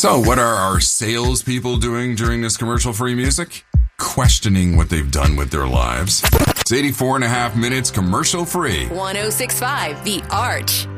So, what are our salespeople doing during this commercial-free music? Questioning what they've done with their lives. It's 84 and a half minutes commercial-free. 106.5 The Arch.